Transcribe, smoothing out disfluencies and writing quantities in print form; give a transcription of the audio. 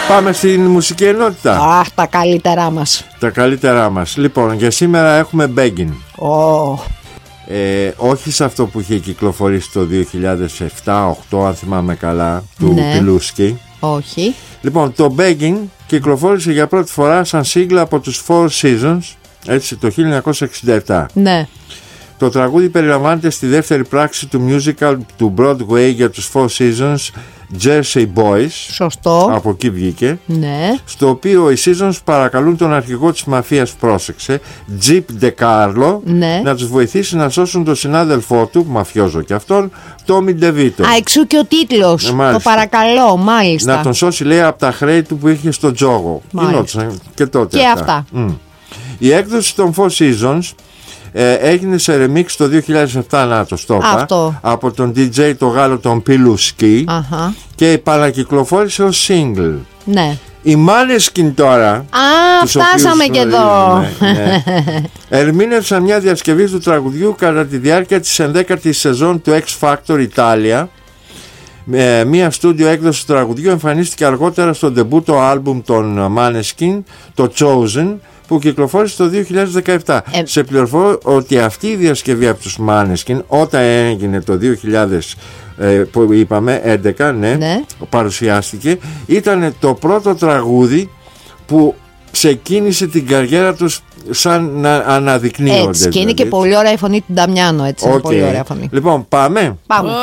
Πάμε στην μουσική ενότητα. Αχ, τα καλύτερά μας. Τα καλύτερά μας. Λοιπόν, για σήμερα έχουμε Beggin. Όχι σε αυτό που είχε κυκλοφορήσει το 2007-2008, αν θυμάμαι καλά, του Πιλούσκι. Όχι. Λοιπόν, το Beggin κυκλοφόρησε για πρώτη φορά σαν σύγκλα από τους Four Seasons, έτσι, το 1967. Ναι. Το τραγούδι περιλαμβάνεται στη δεύτερη πράξη του musical του Broadway για τους Four Seasons, Jersey Boys. Σωστό. Από εκεί βγήκε. Ναι. Στο οποίο οι Seasons παρακαλούν τον αρχηγό της μαφίας, πρόσεξε, Jeep DeCarlo, να τους βοηθήσει να σώσουν τον συνάδελφό του, μαφιόζο και αυτόν, Tommy DeVito. Εξού και ο τίτλος. Το παρακαλώ, μάλιστα. Να τον σώσει, λέει, από τα χρέη του που είχε στο τζόγο. Γινόντουσαν και τότε. Και αυτά. Η έκδοση των Four Seasons έγινε σε remix το 2007, να το στόπα, από τον DJ το Γάλλο τον Πιλούσκι, και επανακυκλοφόρησε ως single. Ναι. Οι Måneskin τώρα, φτάσαμε και εδώ. ερμήνευσαν μια διασκευή του τραγουδιού κατά τη διάρκεια της 11ης σεζόν του X Factor Italia. Μια στούντιο έκδοση του τραγουδιού εμφανίστηκε αργότερα στο ντεμπούτο άλμπουμ των Måneskin, το Chosen, που κυκλοφόρησε το 2017. Σε πληροφορώ ότι αυτή η διασκευή από τους Måneskin, όταν έγινε το 2000, που είπαμε 11, παρουσιάστηκε, ήταν το πρώτο τραγούδι που ξεκίνησε την καριέρα τους σαν να αναδεικνύονται. Έτσι, και είναι και πολύ ωραία η φωνή του Νταμιάνο, έτσι. Πολύ ωραία φωνή. Λοιπόν, πάμε.